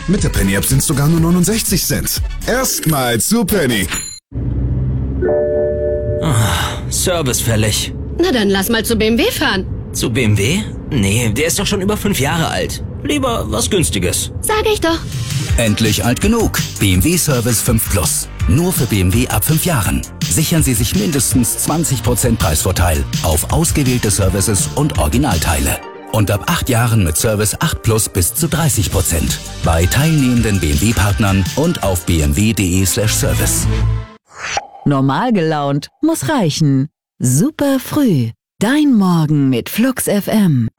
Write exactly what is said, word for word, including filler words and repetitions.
Mit der Penny App sind es sogar nur neunundsechzig Cent. Erstmal zu Penny. Oh, Service fällig. Na dann lass mal zu B M W fahren. Zu B M W? Nee, der ist doch schon über fünf Jahre alt. Lieber was Günstiges. Sag ich doch. Endlich alt genug. B M W Service fünf Plus. Nur für B M W ab fünf Jahren. Sichern Sie sich mindestens zwanzig Prozent Preisvorteil auf ausgewählte Services und Originalteile. Und ab acht Jahren mit Service acht Plus bis zu dreißig Prozent. Bei teilnehmenden B M W-Partnern und auf b m w punkt d e slash service. Normal gelaunt muss reichen. Super früh. Dein Morgen mit Flux F M.